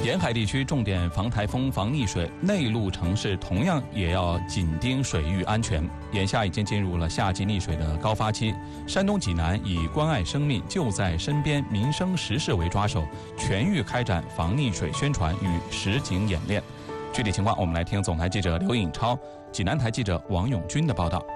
沿海地区重点防台风、防溺水，内陆城市同样也要紧盯水域安全。眼下已经进入了夏季溺水的高发期，山东济南以关爱生命、就在身边民生实事为抓手，全域开展防溺水宣传与实景演练。具体情况，我们来听总台记者刘颖超、济南台记者王永军的报道。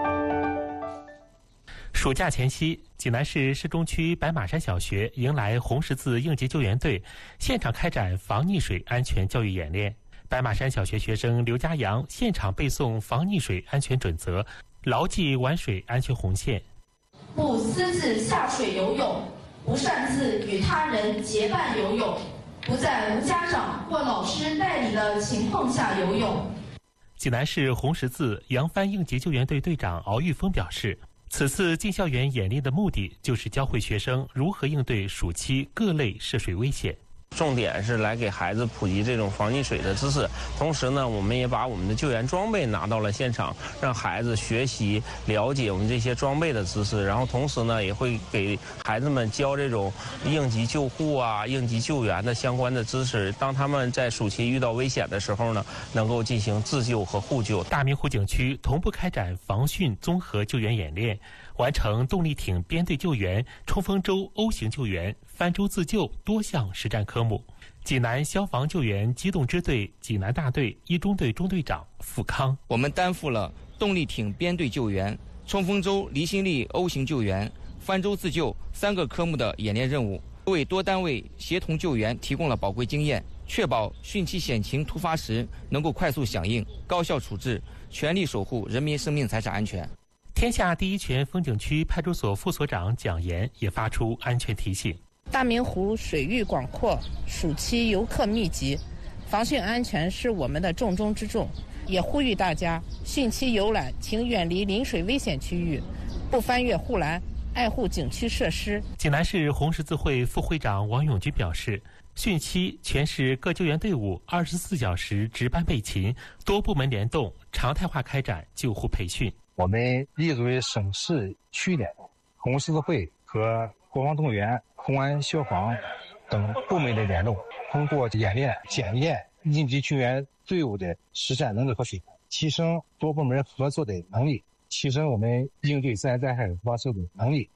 暑假前夕，济南市市中区白马山小学迎来红十字应急救援队，现场开展防溺水安全教育演练。白马山小学学生刘家阳现场背诵防溺水安全准则，牢记玩水安全红线。 不私自下水游泳，不擅自与他人结伴游泳，不在无家长或老师带领的情况下游泳。 济南市红十字扬帆应急救援队队长敖玉峰表示，此次进校园演练的目的就是教会学生如何应对暑期各类涉水危险。 重点是来给孩子普及这种防溺水的知识，同时呢，我们也把我们的救援装备拿到了现场，让孩子学习了解我们这些装备的知识，然后同时呢，也会给孩子们教这种应急救护啊、应急救援的相关的知识，当他们在暑期遇到危险的时候呢，能够进行自救和互救。 大明湖景区同步开展防汛综合救援演练，完成动力艇编队救援、冲锋舟 O 型救援、泛舟自救多项实战科目。济南消防救援机动支队济南大队一中队中队长付康， 我们担负了动力艇编队救援、冲锋舟离心力 O 型救援、泛舟自救3个科目的演练任务，为多单位协同救援提供了宝贵经验，确保汛期险情突发时能够快速响应、高效处置，全力守护人民生命财产安全。 天下第一泉风景区派出所副所长蒋岩也发出安全提醒。 大明湖水域广阔，暑期游客密集，防汛安全是我们的重中之重，也呼吁大家汛期游览请远离临水危险区域，不翻越护栏，爱护景区设施。 济南市红十字会副会长王永军表示，汛期全市各救援队伍24小时值班备勤，多部门联动，常态化开展救护培训。 我们立足于省市区联动，红十字会和国防动员、公安、消防等部门的联动，通过演练检验应急救援队伍的实战能力和水平，提升多部门合作的能力，提升我们应对自然灾害发生的能力。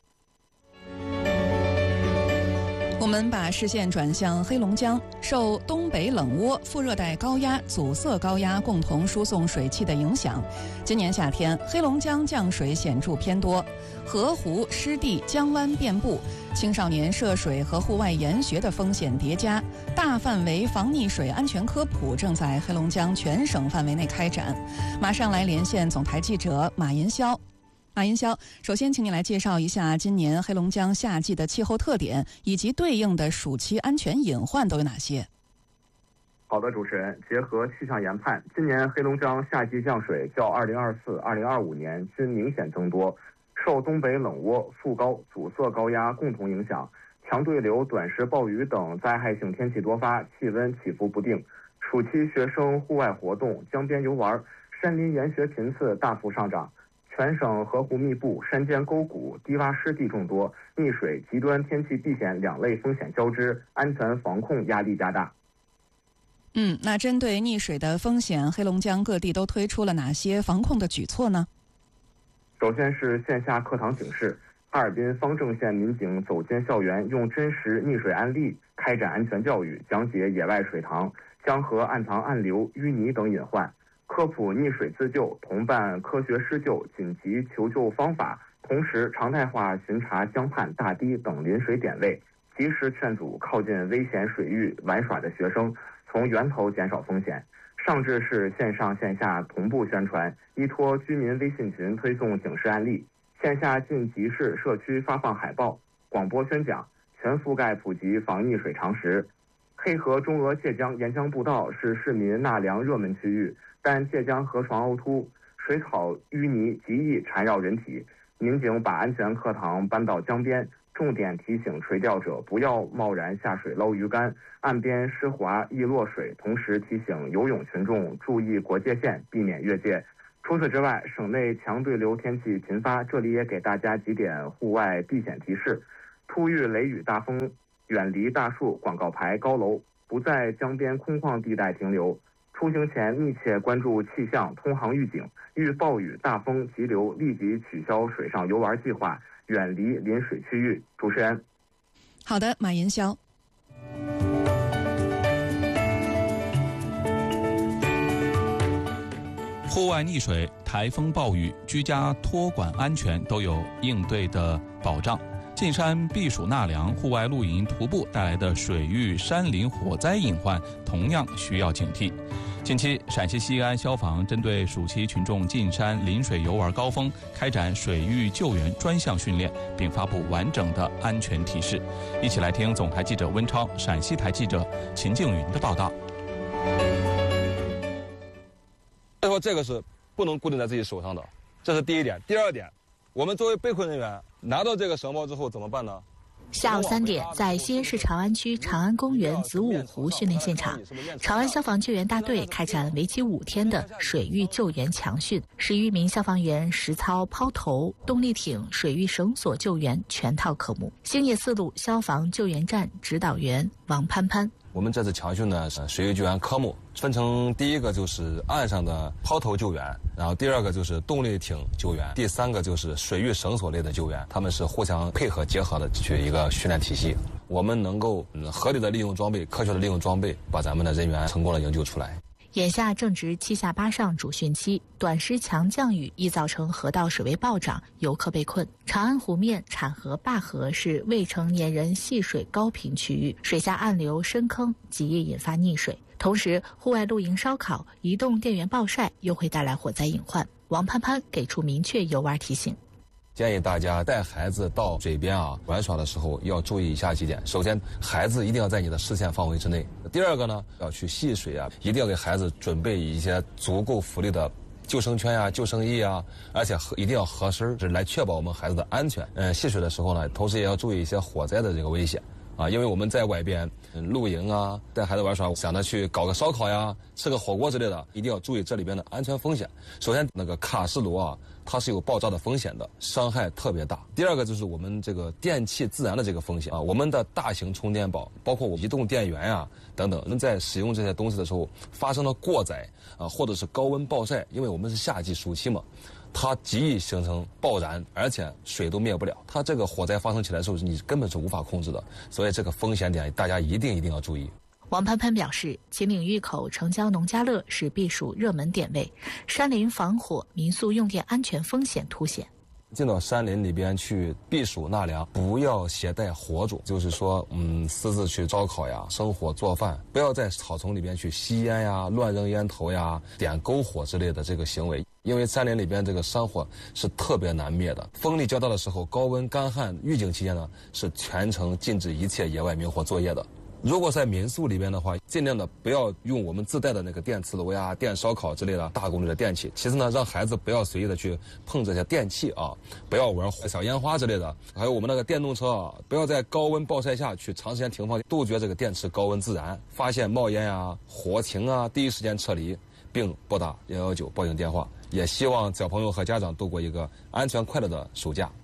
我们把视线转向黑龙江，受东北冷涡、副热带高压、阻塞高压共同输送水汽的影响，今年夏天黑龙江降水显著偏多，河湖湿地江湾遍布，青少年涉水和户外研学的风险叠加，大范围防溺水安全科普正在黑龙江全省范围内开展。马上来连线总台记者马银霄。马银霄，首先请你来介绍一下今年黑龙江夏季的气候特点，以及对应的暑期安全隐患都有哪些？ 好的，主持人，结合气象研判，今年黑龙江夏季降水较2024、2025年均明显增多，受东北冷涡、副高、阻塞高压共同影响，强对流、短时暴雨等灾害性天气多发，气温起伏不定。暑期学生户外活动、江边游玩、山林研学频次大幅上涨。全省河湖密布，山间沟谷、低洼湿地众多，溺水、极端天气避险两类风险交织，安全防控压力加大。 那针对溺水的风险，黑龙江各地都推出了哪些防控的举措呢？ 首先是线下课堂警示，哈尔滨方正县民警走进校园，用真实溺水案例开展安全教育，讲解野外水塘、江河暗藏暗流、淤泥等隐患。科普溺水自救，同伴科学施救、紧急求救方法，同时常态化巡查江畔、大堤等临水点位，及时劝阻靠近危险水域玩耍的学生，从源头减少风险。上至是线上线下同步宣传，依托居民微信群推送警示案例，线下进集市、社区发放海报、广播宣讲，全覆盖普及防溺水常识。黑河中俄界江沿江步道是市民纳凉热门区域，但界江河床凹凸，水草淤泥极易缠绕人体。民警把安全课堂搬到江边，重点提醒垂钓者不要贸然下水捞鱼竿，岸边湿滑易落水，同时提醒游泳群众注意国界线，避免越界。除此之外，省内强对流天气频发，这里也给大家几点户外避险提示。突遇雷雨大风远离大树、广告牌、高楼，不在江边空旷地带停留。出行前密切关注气象、通航预警，遇暴雨、大风、急流立即取消水上游玩计划，远离临水区域。主持人。 好的，马银霄。 户外溺水、台风、暴雨，居家托管安全都有应对的保障。进山避暑纳凉、户外露营、徒步带来的水域、山林火灾隐患同样需要警惕。近期，陕西西安消防针对暑期群众进山临水游玩高峰，开展水域救援专项训练，并发布完整的安全提示。一起来听总台记者温超、陕西台记者秦静云的报道。 所以说，这个是不能固定在自己手上的，这是第一点。第二点，我们作为被困人员拿到这个绳包之后怎么办呢？ 下午3点，在西安市长安区长安公园子午湖训练现场，长安消防救援大队开展为期5天的水域救援强训，10余名消防员实操抛投、动力艇、水域绳索救援全套科目。兴业4路消防救援站指导员王潘潘。 我们这次强训呢，水域救援科目分成第一个就是岸上的抛投救援，然后第二个就是动力艇救援，第三个就是水域绳索类的救援，他们是互相配合结合的去一个训练体系。我们能够合理的利用装备、科学的利用装备，把咱们的人员成功的营救出来。 眼下正值7下8上主汛期，短时强降雨易造成河道水位暴涨，游客被困。长安湖面、产河、灞河是未成年人戏水高频区域，水下暗流、深坑极易引发溺水。同时，户外露营、烧烤、移动电源暴晒又会带来火灾隐患。王潘潘给出明确游玩提醒。 建议大家带孩子到水边玩耍的时候要注意以下几点。首先，孩子一定要在你的视线范围之内。第二个呢，要去戏水一定要给孩子准备一些足够浮力的救生圈救生衣而且一定要合身，来确保我们孩子的安全。戏水的时候呢，同时也要注意一些火灾的这个危险因为我们在外边露营带孩子玩耍，想着去搞个烧烤吃个火锅之类的，一定要注意这里边的安全风险。首先，那个卡式炉它是有爆炸的风险的，伤害特别大。第二个就是我们这个电器自燃的这个风险我们的大型充电宝，包括移动电源等等，人在使用这些东西的时候发生了过载或者是高温暴晒，因为我们是夏季暑期嘛，它极易形成爆燃，而且水都灭不了。它这个火灾发生起来的时候，你根本是无法控制的，所以这个风险点大家一定要注意。 王潘潘表示，秦岭峪口城郊农家乐是避暑热门点位，山林防火、民宿用电安全风险凸显。 进到山林里边去避暑纳凉，不要携带火种，就是说私自去烧烤生火做饭，不要在草丛里边去吸烟乱扔烟头点篝火之类的这个行为。因为山林里边这个山火是特别难灭的，风力较大的时候，高温干旱预警期间呢，是全程禁止一切野外明火作业的。如果在民宿里边的话，尽量的不要用我们自带的那个电磁炉电烧烤之类的大功率的电器。其次呢，让孩子不要随意的去碰这些电器不要玩小烟花之类的。还有我们那个电动车不要在高温暴晒下去长时间停放，杜绝这个电池高温自燃。发现冒烟火情第一时间撤离，并拨打119报警电话。也希望小朋友和家长度过一个安全快乐的暑假。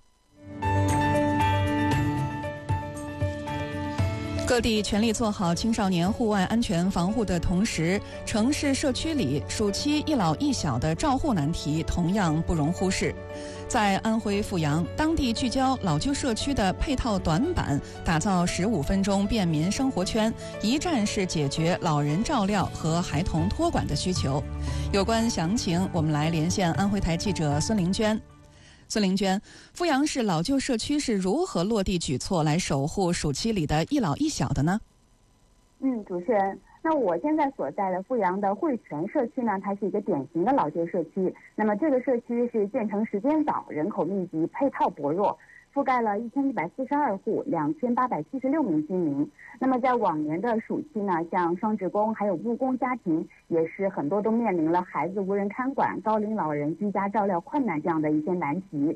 各地全力做好青少年户外安全防护的同时，城市社区里暑期一老一小的照护难题同样不容忽视。在安徽阜阳，当地聚焦老旧社区的配套短板，打造15分钟便民生活圈，一站式解决老人照料和孩童托管的需求。有关详情，我们来连线安徽台记者孙玲娟。孙玲娟，阜阳市老旧社区是如何落地举措来守护暑期里的一老一小的呢？ 主持人，那我现在所在的阜阳的汇泉社区呢，它是一个典型的老旧社区。那么这个社区是建成时间早，人口密集，配套薄弱，覆盖了1142户，2876名居民。那么在往年的暑期呢，像双职工还有务工家庭，也是很多都面临了孩子无人看管、高龄老人居家照料困难这样的一些难题。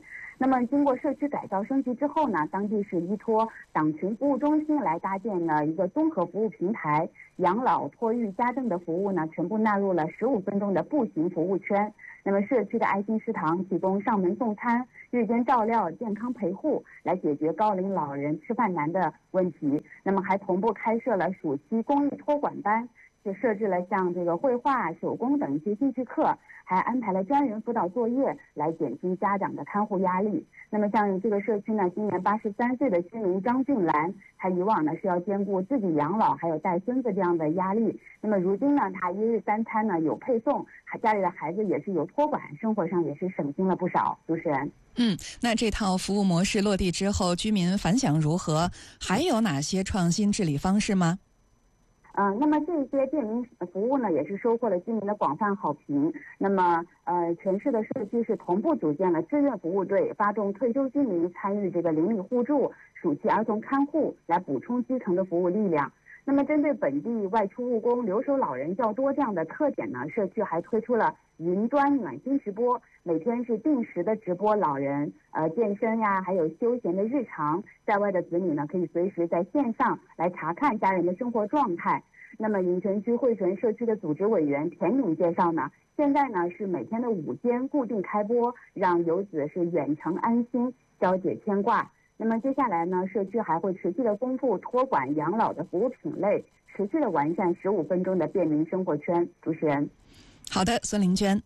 那么经过社区改造升级之后呢，当地是依托党群服务中心来搭建了一个综合服务平台，养老、托育、家政的服务呢，全部纳入了15分钟的步行服务圈。那么社区的爱心食堂提供上门送餐、日间照料、健康陪护，来解决高龄老人吃饭难的问题。那么还同步开设了暑期公益托管班，就设置了像这个绘画、手工等一些兴趣课，还安排了专人辅导作业，来减轻家长的看护压力。那么像这个社区呢，今年83岁的居民张俊兰，他以往呢是要兼顾自己养老还有带孙子这样的压力，那么如今呢，他一日3餐呢有配送，家里的孩子也是有托管，生活上也是省心了不少。主持人， 那这套服务模式落地之后，居民反响如何？还有哪些创新治理方式吗？ 那么这些便民服务呢，也是收获了居民的广泛好评。那么，全市的社区是同步组建了志愿服务队，发动退休居民参与这个邻里互助、暑期儿童看护，来补充基层的服务力量。那么，针对本地外出务工、留守老人较多这样的特点呢，社区还推出了云端暖心直播，每天是定时的直播老人健身呀，还有休闲的日常。在外的子女呢，可以随时在线上来查看家人的生活状态。那么颍泉区惠泉社区的组织委员田敏介绍呢，现在呢是每天的午间固定开播，让游子是远程安心，消解牵挂。那么接下来呢，社区还会持续的丰富托管养老的服务品类，持续的完善15分钟的便民生活圈。主持人， 好的，孙玲娟。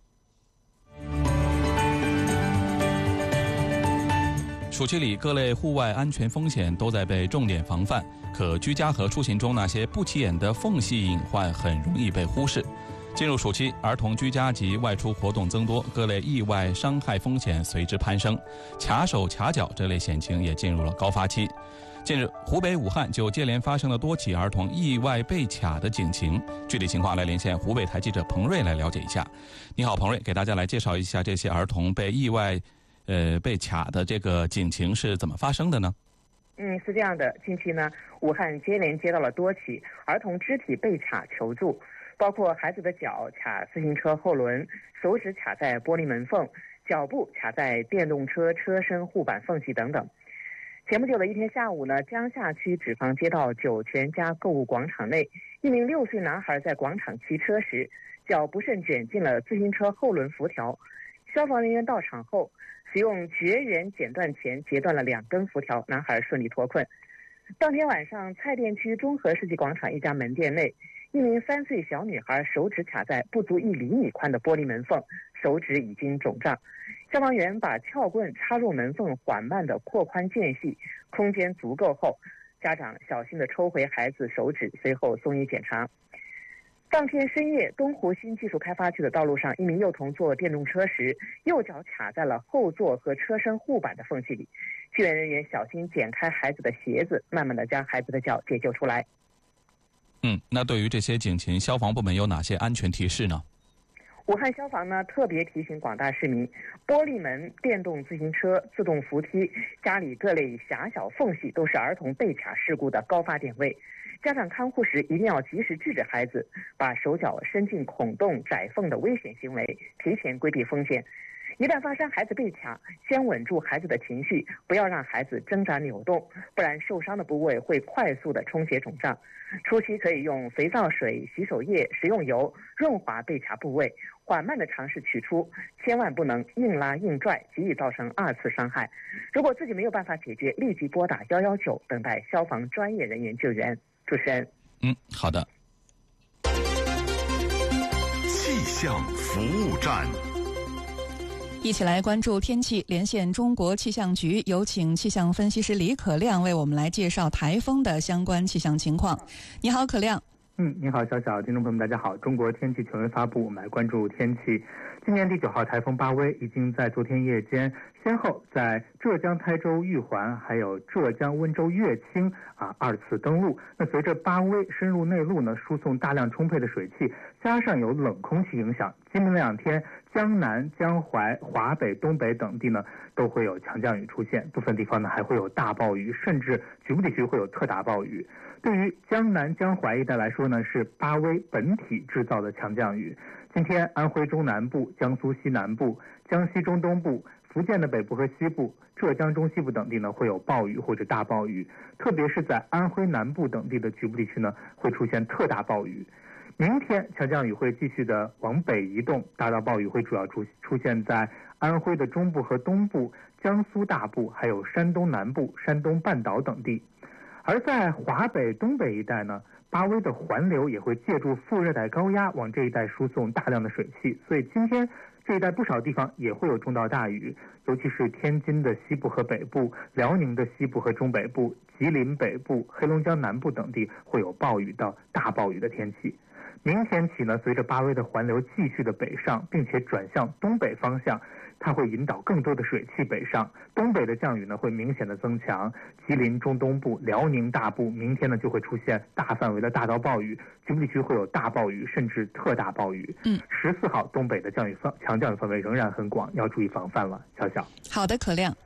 暑期里，各类户外安全风险都在被重点防范，可居家和出行中那些不起眼的缝隙隐患很容易被忽视。进入暑期，儿童居家及外出活动增多，各类意外伤害风险随之攀升，卡手卡脚这类险情也进入了高发期。近日，湖北武汉就接连发生了多起儿童意外被卡的警情。具体情况来连线湖北台记者彭瑞来了解一下。你好，彭瑞，给大家来介绍一下这些儿童被意外被卡的这个警情是怎么发生的呢？ 是这样的，近期呢，武汉接连接到了多起儿童肢体被卡求助，包括孩子的脚卡自行车后轮，手指卡在玻璃门缝，脚部卡在电动车车身护板缝隙等等。前不久的一天下午呢，江夏区纸坊街道酒泉家购物广场内，一名6岁男孩在广场骑车时，脚不慎卷进了自行车后轮辐条。消防人员到场后，使用绝缘剪断钳截断了2根辐条，男孩顺利脱困。当天晚上，蔡甸区中和世纪广场一家门店内，一名3岁小女孩手指卡在不足1厘米宽的玻璃门缝，手指已经肿胀。消防员把撬棍插入门缝缓慢地扩宽间隙，空间足够后，家长小心地抽回孩子手指，随后送医检查。当天深夜，东湖新技术开发区的道路上，一名幼童坐电动车时，右脚卡在了后座和车身护板的缝隙里。救援人员小心剪开孩子的鞋子，慢慢地将孩子的脚解救出来。 那对于这些警情，消防部门有哪些安全提示呢？ 武汉消防呢特别提醒广大市民，玻璃门、电动自行车、自动扶梯、家里各类狭小缝隙都是儿童被卡事故的高发点位。家长看护时一定要及时制止孩子把手脚伸进孔洞、窄缝的危险行为，提前规避风险。一旦发生孩子被卡，先稳住孩子的情绪，不要让孩子挣扎扭动，不然受伤的部位会快速的充血肿胀。初期可以用肥皂水、洗手液、食用油润滑被卡部位，缓慢的尝试取出，千万不能硬拉硬拽，极易造成2次伤害。如果自己没有办法解决，立即拨打119，等待消防专业人员救援。主持人， 好的。 气象服务站。 一起来关注天气，连线中国气象局，有请气象分析师李可亮为我们来介绍台风的相关气象情况。你好，可亮。 你好，小小，听众朋友们，大家好。中国天气权威发布，我们来关注天气。今年第9号台风巴威已经在昨天夜间先后在浙江台州玉环还有浙江温州乐清2次登陆。那随着巴威深入内陆呢，输送大量充沛的水汽，加上有冷空气影响，今明2天江南、江淮、华北、东北等地呢都会有强降雨出现，部分地方呢还会有大暴雨，甚至局部地区会有特大暴雨。对于江南、江淮一带来说呢，是巴威本体制造的强降雨。今天安徽中南部、江苏西南部、江西中东部、 福建的北部和西部、浙江中西部等地呢会有暴雨或者大暴雨，特别是在安徽南部等地的局部地区呢会出现特大暴雨。明天强降雨会继续的往北移动，大到暴雨会主要出现在安徽的中部和东部、江苏大部，还有山东南部、山东半岛等地。而在华北、东北一带呢，巴威的环流也会借助副热带高压往这一带输送大量的水汽，所以今天这一带不少地方也会有中到大雨，尤其是天津的西部和北部、辽宁的西部和中北部、吉林北部、黑龙江南部等地会有暴雨到大暴雨的天气。明天起呢，随着巴威的环流继续的北上，并且转向东北方向，它会引导更多的水汽北上，东北的降雨呢会明显的增强。吉林中东部、辽宁大部明天呢就会出现大范围的大到暴雨，局部地区会有大暴雨甚至特大暴雨。14号东北的强降雨范围仍然很广，要注意防范了。小小。 好的，可亮。